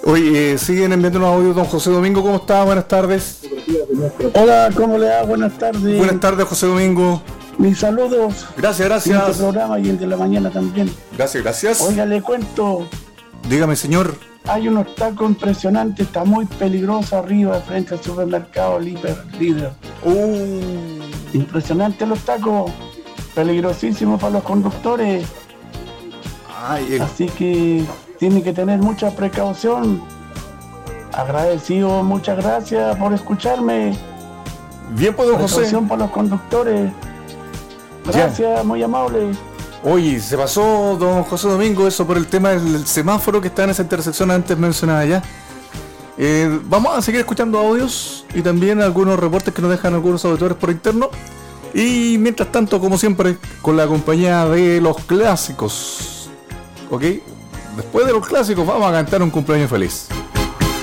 Oye, siguen enviando unos audios. Don José Domingo, ¿cómo está? Buenas tardes. Hola, ¿cómo le va? Buenas tardes. Buenas tardes, José Domingo. Mis saludos. Gracias. Y este programa y el de la mañana también. Gracias. Oiga, le cuento. Dígame, señor. Hay unos tacos impresionantes, está muy peligroso arriba frente al supermercado Líder. Impresionante los tacos, peligrosísimos para los conductores. Así que tiene que tener mucha precaución. Agradecido, muchas gracias por escucharme. Bien, pues, don José. Precaución para los conductores. Gracias, muy amable. Oye, se pasó, don José Domingo, eso por el tema del semáforo que está en esa intersección antes mencionada ya. Vamos a seguir escuchando audios y también algunos reportes que nos dejan algunos auditores por interno. Y mientras tanto, como siempre, con la compañía de los clásicos. ¿Ok? Después de los clásicos vamos a cantar un cumpleaños feliz.